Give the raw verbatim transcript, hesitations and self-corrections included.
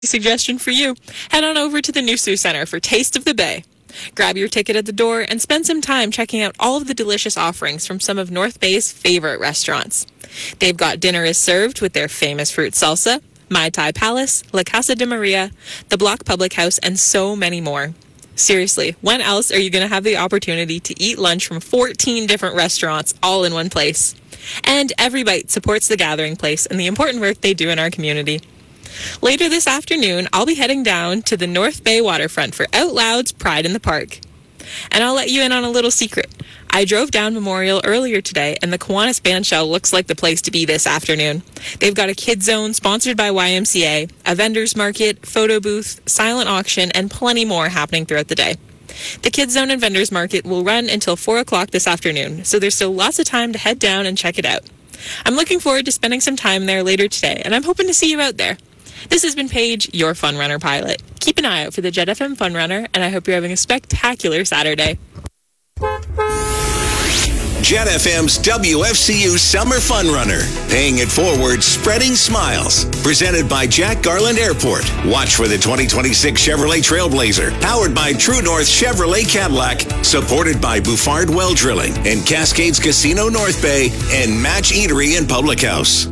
Suggestion for you. Head on over to the Noosu Center for Taste of the Bay. Grab your ticket at the door and spend some time checking out all of the delicious offerings from some of North Bay's favorite restaurants. They've got dinner is served with their famous fruit salsa, Mai Tai Palace, La Casa de Maria, the Block Public House, and so many more. Seriously, when else are you going to have the opportunity to eat lunch from fourteen different restaurants all in one place? And every bite supports the Gathering Place and the important work they do in our community. Later this afternoon, I'll be heading down to the North Bay waterfront for Out Loud's Pride in the Park. And I'll let you in on a little secret. I drove down Memorial earlier today, and the Kiwanis Bandshell looks like the place to be this afternoon. They've got a kids zone sponsored by Y M C A, a vendor's market, photo booth, silent auction, and plenty more happening throughout the day. The kids zone and vendor's market will run until four o'clock this afternoon, so there's still lots of time to head down and check it out. I'm looking forward to spending some time there later today, and I'm hoping to see you out there. This has been Paige, your Fun Runner pilot. Keep an eye out for the Jet F M Fun Runner, and I hope you're having a spectacular Saturday. Jet F M's W F C U Summer Fun Runner. Paying it forward, spreading smiles. Presented by Jack Garland Airport. Watch for the twenty twenty-six Chevrolet Trailblazer. Powered by True North Chevrolet Cadillac. Supported by Bouffard Well Drilling and Cascades Casino North Bay and Match Eatery and Public House.